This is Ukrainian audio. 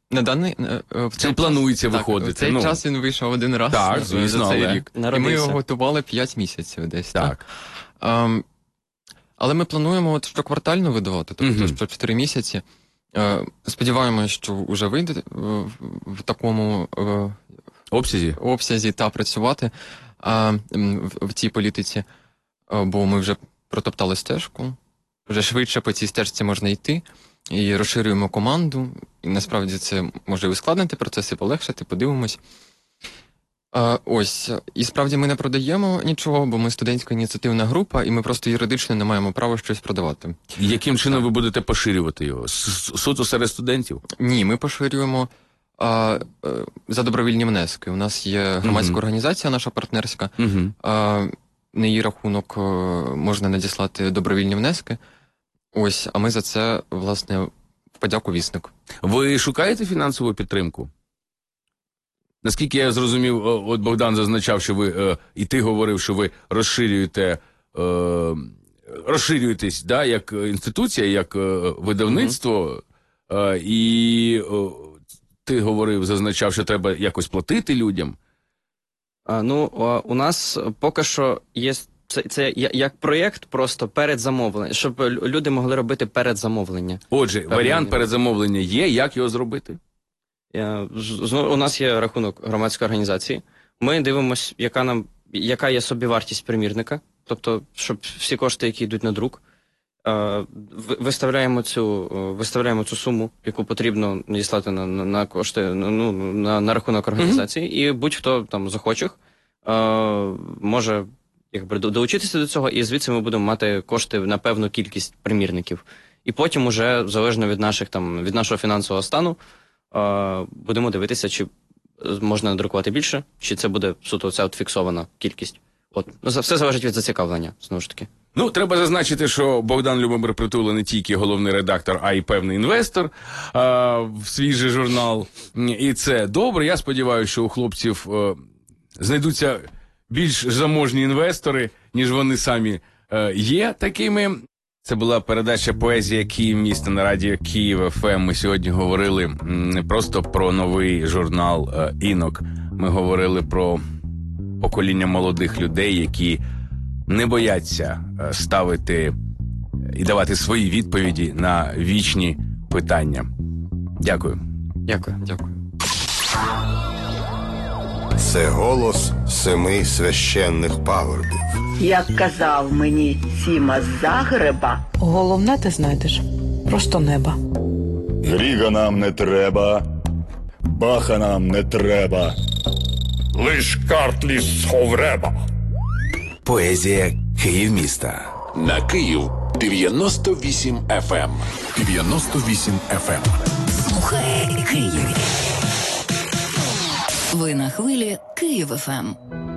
На даний Це планується виходити. В цей час він вийшов один раз за цей рік. І ми його готували 5 місяців десь. Так. Але ми плануємо щоквартально видавати, тобто що 4 місяці. Сподіваємося, що вже вийде в такому обсязі та працювати в цій політиці, бо ми вже протоптали стежку, вже швидше по цій стежці можна йти, і розширюємо команду, і насправді це може і ускладнити процес, і полегшити, подивимось. Ось, і справді ми не продаємо нічого, бо ми студентська ініціативна група, і ми просто юридично не маємо права щось продавати. Яким чином ви будете поширювати його? Суто серед студентів? Ні, ми поширюємо за добровільні внески. У нас є громадська організація наша партнерська, на її рахунок можна надіслати добровільні внески. Ось, а ми за це, власне, в подяку вісник. Ви шукаєте фінансову підтримку? Наскільки я зрозумів, от Богдан зазначав, що ви, і ти говорив, що ви розширюєтесь, да, як інституція, як видавництво, і ти говорив, зазначав, що треба якось платити людям. У нас поки що є це як проєкт просто передзамовлення, щоб люди могли робити передзамовлення. Отже, варіант передзамовлення є, як його зробити? У нас є рахунок громадської організації. Ми дивимося, яка є собівартість примірника, тобто, щоб всі кошти, які йдуть на друк, виставляємо цю суму, яку потрібно надіслати на кошти, на рахунок організації, і будь-хто там з охочих може долучитися до цього, і звідси ми будемо мати кошти на певну кількість примірників. І потім уже, залежно від нашого фінансового стану, будемо дивитися, чи можна надрукувати більше, чи це буде суто ця фіксована кількість. Все залежить від зацікавлення, знову ж таки. Треба зазначити, що Богдан Любомир Притула не тільки головний редактор, а й певний інвестор в свій же журнал. І це добре. Я сподіваюся, що у хлопців знайдуться більш заможні інвестори, ніж вони самі є такими. Це була передача «Поезія Київміста» на радіо Київ ФМ. Ми сьогодні говорили не просто про новий журнал «Інок». Ми говорили про покоління молодих людей, які не бояться ставити і давати свої відповіді на вічні питання. Дякую. Дякую. Це голос 7 священних пагорбів. Як казав мені Сіма з Загреба, головне ти знайдеш просто неба. Гріга нам не треба, Баха нам не треба, лиш картлі з Ховреба. Поезія Київміста. На Київ 98 FM. 98 FM. Слухай Київ. Ви на хвилі Київ ФМ.